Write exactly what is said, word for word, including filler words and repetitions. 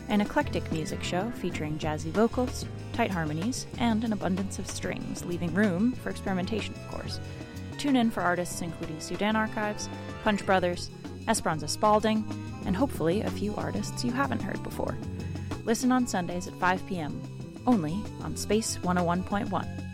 an eclectic music show featuring jazzy vocals, tight harmonies, and an abundance of strings, leaving room for experimentation, of course. Tune in for artists including Sudan Archives, Punch Brothers, Esperanza Spalding, and hopefully a few artists you haven't heard before. Listen on Sundays at five p.m., only on Space one oh one point one.